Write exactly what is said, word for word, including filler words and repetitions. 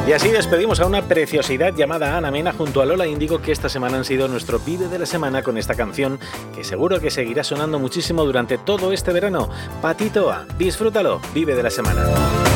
Y así despedimos a una preciosidad llamada Ana Mena junto a Lola Índigo, que esta semana han sido nuestro Vive de la semana con esta canción que seguro que seguirá sonando muchísimo durante todo este verano. Patito A, disfrútalo, Vive de la semana.